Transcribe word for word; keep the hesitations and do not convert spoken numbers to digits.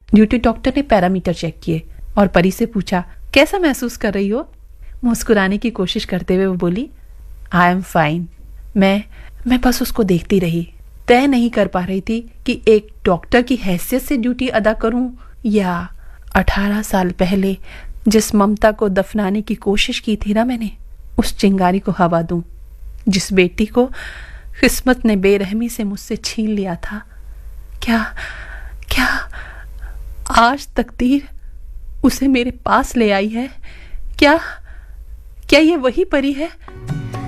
Duty doctor ने parameter check किए और परी से पूछा, कैसा महसूस कर रही हो? मुस्कुराने की कोशिश करते हुए वो बोली, आई एम फाइन। मैं मैं बस उसको देखती रही, तय नहीं कर पा रही थी कि एक डॉक्टर की हैसियत से ड्यूटी अदा करूं या अठारह साल पहले जिस ममता को दफनाने की कोशिश की थी ना मैंने, उस चिंगारी को हवा दूं, जिस बेटी को किस्मत ने बेरहमी से मुझसे छीन लिया था। क्या क्या आज तकदीर उसे मेरे पास ले आई है? क्या क्या ये वही परी है